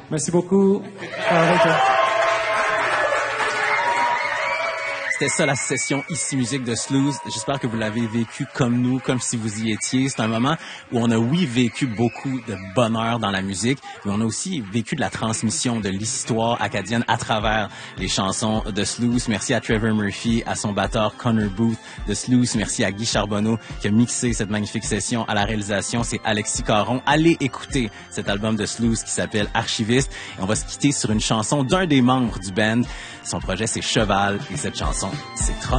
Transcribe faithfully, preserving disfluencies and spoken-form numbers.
Merci beaucoup. C'était ça la session Ici Musique de Slooze. J'espère que vous l'avez vécu comme nous, comme si vous y étiez. C'est un moment où on a, oui, vécu beaucoup de bonheur dans la musique, mais on a aussi vécu de la transmission de l'histoire acadienne à travers les chansons de Slooze. Merci à Trevor Murphy, à son batteur Connor Booth de Slooze. Merci à Guy Charbonneau qui a mixé cette magnifique session. À la réalisation, c'est Alexis Caron. Allez écouter cet album de Slooze qui s'appelle Archiviste. Et on va se quitter sur une chanson d'un des membres du band. Son projet, c'est Cheval, et cette chanson, c'est Tron.